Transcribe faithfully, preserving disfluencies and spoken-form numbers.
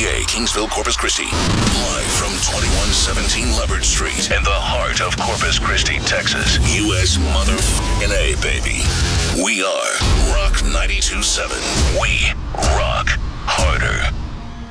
P A, Kingsville, Corpus Christi. Live from twenty-one seventeen Leopard Street in the heart of Corpus Christi, Texas. U S motherfucking A, baby. We are Rock ninety-two point seven. We rock harder.